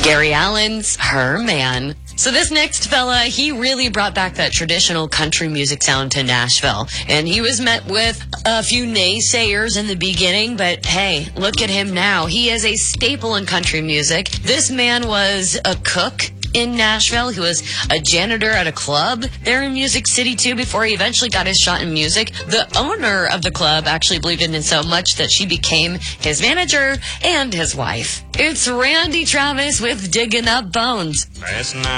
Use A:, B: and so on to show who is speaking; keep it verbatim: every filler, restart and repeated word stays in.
A: Gary Allen's Her Man. So this next fella, he really brought back that traditional country music sound to Nashville. And he was met with a few naysayers in the beginning, but hey, look at him now. He is a staple in country music. This man was a cook in Nashville. He was a janitor at a club there in Music City, too, before he eventually got his shot in music. The owner of the club actually believed in him so much that she became his manager and his wife. It's Randy Travis with Digging Up Bones.
B: Last night.